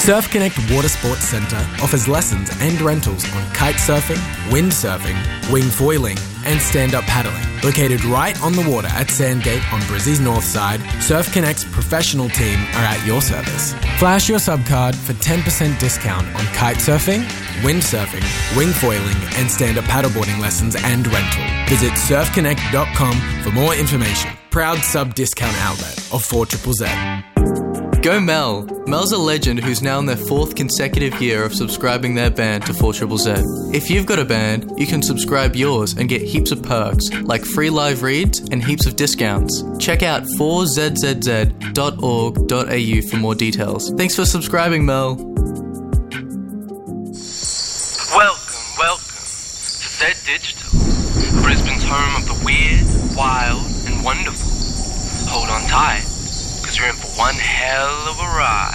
Surf Connect Water Sports Centre offers lessons and rentals on kite surfing, windsurfing, wing foiling and stand-up paddling. Located right on the water at Sandgate on Brizzy's north side, Surf Connect's professional team are at your service. Flash your subcard for 10% discount on kite surfing, windsurfing, wing foiling and stand-up paddleboarding lessons and rental. Visit surfconnect.com for more information. Proud sub-discount outlet of 4ZZZ. Go Mel! Mel's a legend who's now in their 4th consecutive year of subscribing their band to 4ZZZ. If you've got a band, you can subscribe yours and get heaps of perks, like free live reads and heaps of discounts. Check out 4ZZZ.org.au for more details. Thanks for subscribing, Mel! Welcome to Z Digital, Brisbane's home of the weird, wild and wonderful. Hold on tight, because you're in for one hell of a ride.